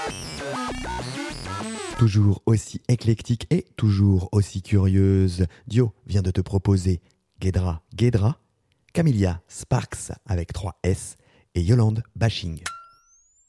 Toujours aussi éclectique et toujours aussi curieuse, Dio vient de te proposer Guédra, Camilla Sparks avec 3 S et Yolande Bashing.